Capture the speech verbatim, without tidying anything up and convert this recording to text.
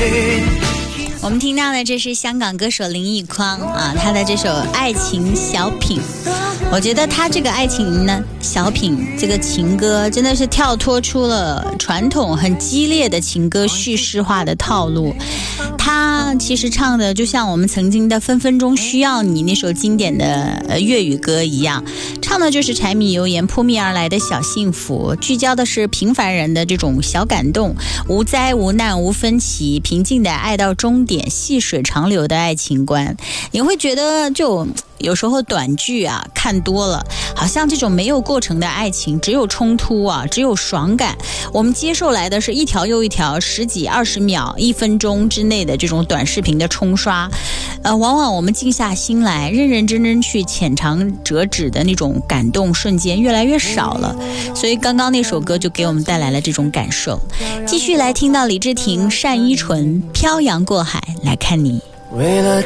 我们听到的这是香港歌手林奕匡啊，他的这首《爱情小品》。我觉得他这个爱情呢小品这个情歌真的是跳脱出了传统很激烈的情歌叙事化的套路。他其实唱的就像我们曾经的分分钟需要你那首经典的呃粤语歌一样，唱的就是柴米油盐扑面而来的小幸福，聚焦的是平凡人的这种小感动，无灾无难无分歧，平静的爱到终点，细水长流的爱情观。你会觉得就有时候短剧啊看多了，好像这种没有过程的爱情只有冲突啊，只有爽感，我们接受来的是一条又一条十几二十秒一分钟之内的这种短视频的冲刷。呃，往往我们静下心来认认真真去浅尝辄止的那种感动瞬间越来越少了，所以刚刚那首歌就给我们带来了这种感受。继续来听到李治廷、单依纯漂洋过海来看你。 为了